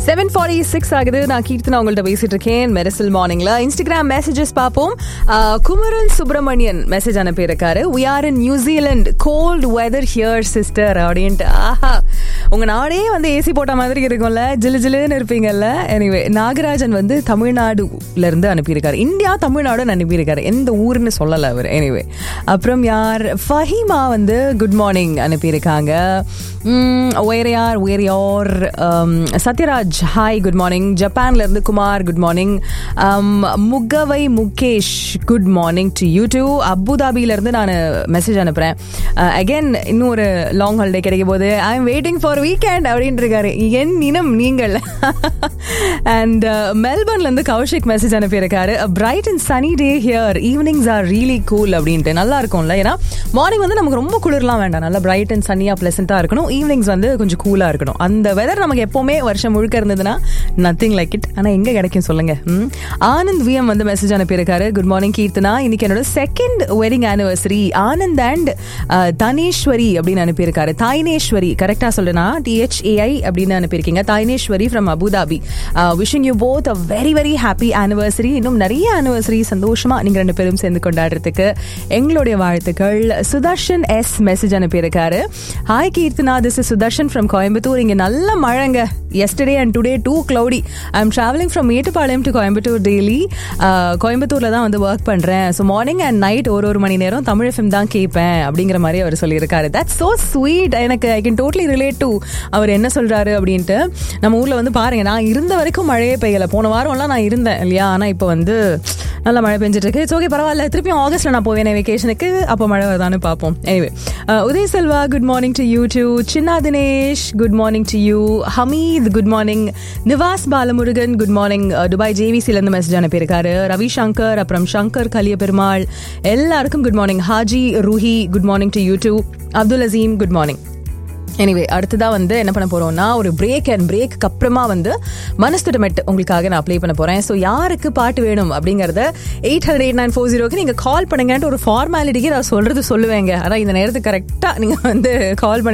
7:46 ஆகுது. நான் கீர்த்தனா உங்கள்ட்ட பேசிட்டு இருக்கேன் மெரிசல் மார்னிங்ல. இன்ஸ்டாகிராம் மெசேஜஸ் பார்ப்போம். குமரன் சுப்பிரமணியன் மெசேஜ் அனுப்பியிருக்காரு. We are in New Zealand, cold weather here sister அப்படின்ட்டு. ஆஹா, உங்க நாடே வந்து ஏசி போட்ட மாதிரி இருக்கும்ல, ஜிலு ஜிலுன்னு இருப்பீங்கல்ல. எனிவே, நாகராஜன் வந்து தமிழ்நாடுல இருந்து அனுப்பியிருக்காரு. இந்தியா தமிழ்நாடுன்னு அனுப்பியிருக்காரு, எந்த ஊருன்னு சொல்லல அவர். எனிவே, அப்புறம் யார், ஃபஹிமா வந்து குட் மார்னிங் அனுப்பியிருக்காங்க. வேற யார் சத்யராஜ் ஹாய் குட் மார்னிங். ஜப்பான்ல இருந்து Kumar good morning. Mugavai Mukesh good morning to you two. அபுதாபில இருந்து நான் மெசேஜ் அனுப்புறேன். அகைன் இன்னும் ஒரு லாங் ஹாலிடே கிடைக்கும் போது I am waiting for weekend அப்படின்னு இருக்காரு. என் இனம் நீங்கள். அண்ட் மெல்பர்ன்ல இருந்து கௌஷிக் மெசேஜ் அனுப்பியிருக்காரு. Bright and Shani day here, evenings are really cool அப்படின்ட்டு. நல்லா இருக்கும்ல, ஏன்னா மார்னிங் வந்து நமக்கு ரொம்ப குளிர்லாம் வேண்டாம், நல்லா பிரைட் அண்ட் சன்னியா பிளசண்டா இருக்கணும். ஈவினிங்ஸ் வந்து கொஞ்சம் கூலா இருக்கணும். அந்த வெதர் நமக்கு எப்பவுமே வருஷம் முழுக்க இருந்ததுன்னா நத்திங் லைக் இட். ஆனா எங்க கிடைக்கும் சொல்லுங்க. ஆனந்த் விஎம் வந்து மெசேஜ் அனுப்பியிருக்காரு. குட் மார்னிங் கீர்த்தனா, இன்னைக்கு என்னோட second wedding anniversary. Anand and Thaneswari அப்படின்னு அனுப்பியிருக்காரு. தாய்னேஸ்வரி கரெக்டா சொல்றேனா? THAI அப்படின்னு அனுப்பியிருக்கீங்க. Thayneshwari from Abu Dhabi. Wishing you both a very very happy anniversary. இன்னும் நிறைய ஆனிவர்சரி சந்தோஷமா நீங்க ரெண்டு பேரும் சேர்ந்து கொண்டாடுறதுக்கு எங்களுடைய வாழ்த்துக்கள். சுதர்ஷன் எஸ் மெசேஜ் அனுப்பியிருக்காரு. Hi Keerthana, this is Sudarshan from Coimbatore. இங்க நல்ல மழைங்க. Yesterday and today too cloudy. I am traveling from Mettupalayam to Coimbatore daily. கோயம்புத்தூர்ல தான் வந்து ஒர்க் பண்றேன். ஸோ மார்னிங் அண்ட் நைட் ஒரு மணி நேரம் தமிழ் FM தான் கேட்பேன் அப்படிங்கிற மாதிரி அவர் சொல்லியிருக்காரு. That's so sweet. எனக்கு I can totally relate to அவர் என்ன சொல்றாரு அப்படின்ட்டு. நம்ம ஊர்ல வந்து பாருங்க, நான் இருந்த வரைக்கும் மழையே பெய்யல. போன வாரம்லாம் நான் இருந்தேன் இல்லையா, ஆனா இப்போ வந்து நல்லா மழை பெஞ்சிட்டு இருக்கு. இட்ஸ் ஓகே, பரவாயில்ல. திருப்பியும் ஆகஸ்ட்ல நான் போவேன் வெக்கேஷனுக்கு, அப்போ மழை வருதான்னு பார்ப்போம். Anyway, Uday Selva good morning to you two. Chinna Dinesh good morning to you. Hamid good morning. Nivas Balamurugan good morning. Dubai JVCல இருந்து மெசேஜ் அனுப்பியிருக்காரு. ரவி சங்கர், அப்புறம் சங்கர் கலிய பெருமாள், எல்லாருக்கும் good morning. Haji Ruhi good morning to you two. Abdul Azeem good morning. Anyway, அடுத்ததா வந்து என்ன பண்ண போறோம்னா, ஒரு பிரேக்கு அப்புறமா வந்து மனசுடமெட் உங்களுக்காக நான் அப்ளை பண்ண போறேன். ஸோ யாருக்கு பாட்டு வேணும் அப்படிங்கறத 800-8940 நீங்க கால் பண்ணுங்கன்ட்டு ஒரு ஃபார்மாலிட்டிக்கு நான் சொல்லுவேங்க. ஆனா இந்த நேரத்துக்கு கரெக்டா நீங்க வந்து கால் பண்ணி